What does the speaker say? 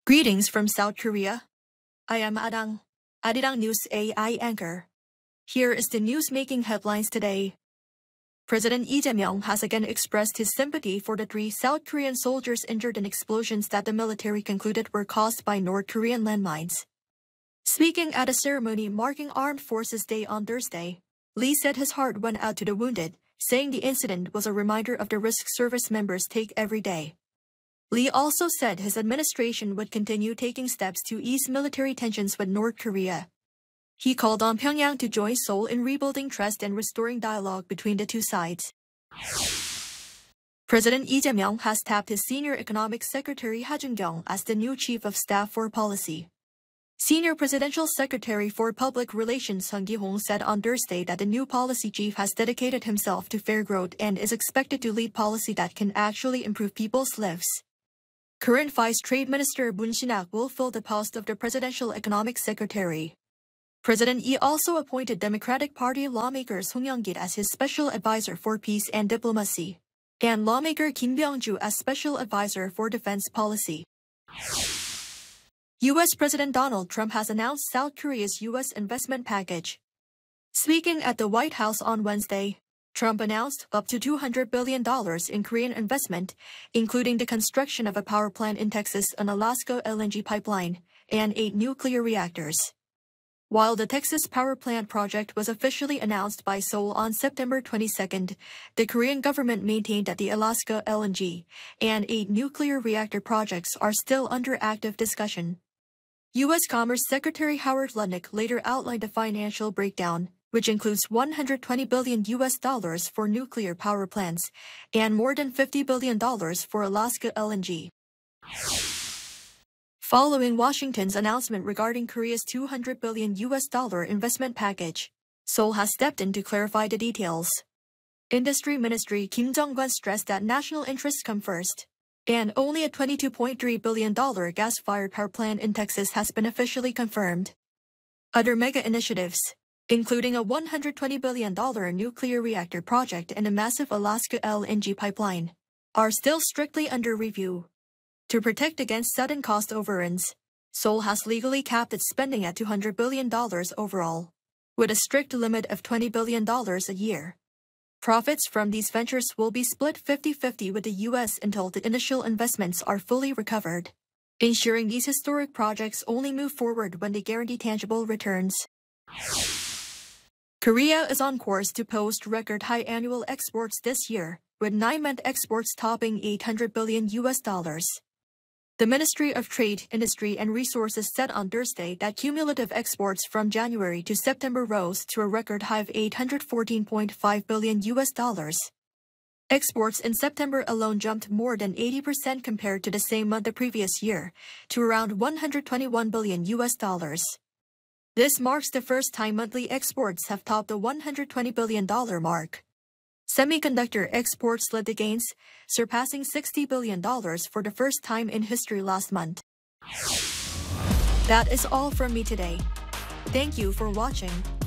Greetings from South Korea. I am Adang, Arirang News AI anchor. Here is the news making headlines today. President Lee Jae-myung has again expressed his sympathy for the 3 South Korean soldiers injured in explosions that the military concluded were caused by North Korean landmines. Speaking at a ceremony marking Armed Forces Day on Thursday, Lee said his heart went out to the wounded, saying the incident was a reminder of the risk service members take every day. Lee also said his administration would continue taking steps to ease military tensions with North Korea. He called on Pyongyang to join Seoul in rebuilding trust and restoring dialogue between the two sides. President Lee Jae-myung has tapped his senior economic secretary Ha Jun-kyung as the new chief of staff for policy. Senior Presidential Secretary for Public Relations Sung Gi-hong said on Thursday that the new policy chief has dedicated himself to fair growth and is expected to lead policy that can actually improve people's lives. Current Vice Trade Minister Moon Shin-ak will fill the post of the Presidential Economic Secretary. President Lee also appointed Democratic Party lawmaker Song Young-git as his special advisor for peace and diplomacy, and lawmaker Kim Byung-ju as special advisor for defense policy. U.S. President Donald Trump has announced South Korea's U.S. investment package. Speaking at the White House on Wednesday, Trump announced up to $200 billion in Korean investment, including the construction of a power plant in Texas, an Alaska LNG pipeline, and 8 nuclear reactors. While the Texas power plant project was officially announced by Seoul on September 22, the Korean government maintained that the Alaska LNG and 8 nuclear reactor projects are still under active discussion. U.S. Commerce Secretary Howard Lutnick later outlined the financial breakdown, which includes $120 billion for nuclear power plants and more than $50 billion for Alaska LNG. Following Washington's announcement regarding Korea's $200 billion investment package, Seoul has stepped in to clarify the details. Industry Ministry Kim Jong-gun stressed that national interests come first, and only a $22.3 billion gas-fired power plant in Texas has been officially confirmed. Other mega initiatives, including a $120 billion nuclear reactor project and a massive Alaska LNG pipeline, are still strictly under review. To protect against sudden cost overruns, Seoul has legally capped its spending at $200 billion overall, with a strict limit of $20 billion a year. Profits from these ventures will be split 50-50 with the U.S. until the initial investments are fully recovered, ensuring these historic projects only move forward when they guarantee tangible returns. Korea is on course to post record high annual exports this year, with 9-month exports topping $800 billion. The Ministry of Trade, Industry and Resources said on Thursday that cumulative exports from January to September rose to a record high of $814.5 billion. Exports in September alone jumped more than 80% compared to the same month the previous year, to around $121 billion. This marks the first time monthly exports have topped the $120 billion mark. Semiconductor exports led the gains, surpassing $60 billion for the first time in history last month. That is all from me today. Thank you for watching.